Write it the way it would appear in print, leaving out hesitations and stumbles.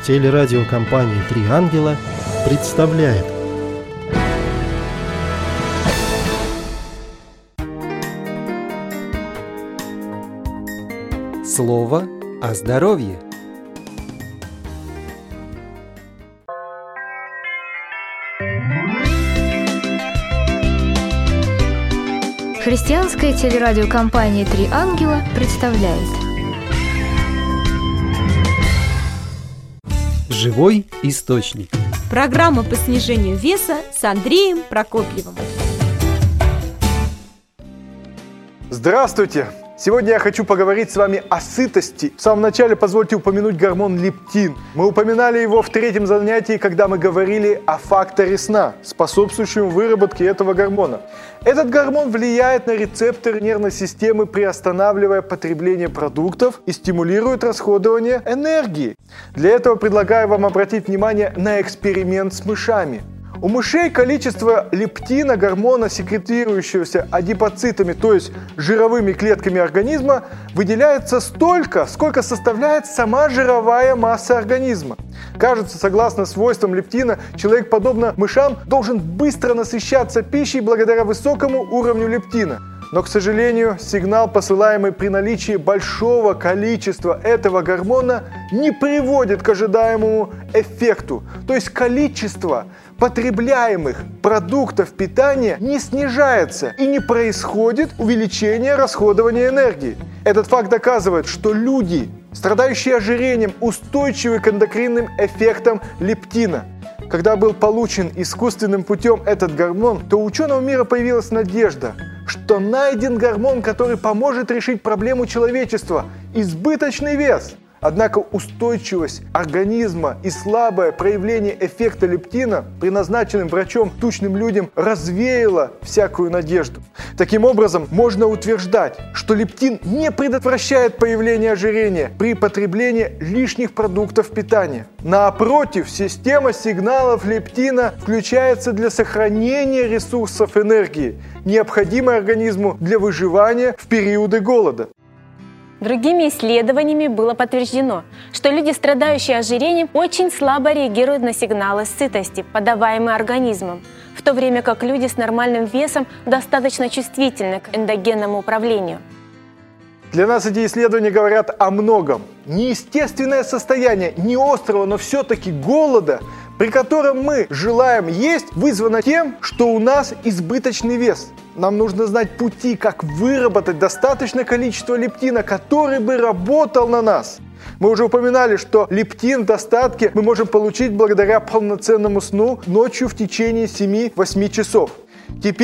Телерадиокомпания «Три ангела» представляет. Слово о здоровье. Христианская телерадиокомпания «Три ангела» представляет Живой источник. Программа по снижению веса с Андреем Прокопьевым. Здравствуйте! Сегодня я хочу поговорить с вами о сытости. В самом начале позвольте упомянуть гормон лептин. Мы упоминали его в третьем занятии, когда мы говорили о факторе сна, способствующем выработке этого гормона. Этот гормон влияет на рецепторы нервной системы, приостанавливая потребление продуктов и стимулирует расходование энергии. Для этого предлагаю вам обратить внимание на эксперимент с мышами. У мышей количество лептина, гормона, секретирующегося адипоцитами, то есть жировыми клетками организма, выделяется столько, сколько составляет сама жировая масса организма. Кажется, согласно свойствам лептина, человек, подобно мышам, должен быстро насыщаться пищей благодаря высокому уровню лептина. Но, к сожалению, сигнал, посылаемый при наличии большого количества этого гормона, не приводит к ожидаемому эффекту. То есть количество потребляемых продуктов питания не снижается и не происходит увеличение расходования энергии. Этот факт доказывает, что люди, страдающие ожирением, устойчивы к эндокринным эффектам лептина. Когда был получен искусственным путем этот гормон, то у ученого мира появилась надежда, что найден гормон, который поможет решить проблему человечества – избыточный вес. Однако устойчивость организма и слабое проявление эффекта лептина, предназначенным врачом тучным людям, развеяло всякую надежду. Таким образом, можно утверждать, что лептин не предотвращает появление ожирения при потреблении лишних продуктов питания. Напротив, система сигналов лептина включается для сохранения ресурсов энергии, необходимой организму для выживания в периоды голода. Другими исследованиями было подтверждено, что люди, страдающие ожирением, очень слабо реагируют на сигналы сытости, подаваемые организмом, в то время как люди с нормальным весом достаточно чувствительны к эндогенному управлению. Для нас эти исследования говорят о многом. Неестественное состояние не острого, но все-таки голода, при котором мы желаем есть, вызвано тем, что у нас избыточный вес. Нам нужно знать пути, как выработать достаточное количество лептина, который бы работал на нас. Мы уже упоминали, что лептин в достатке мы можем получить благодаря полноценному сну ночью в течение 7-8 часов.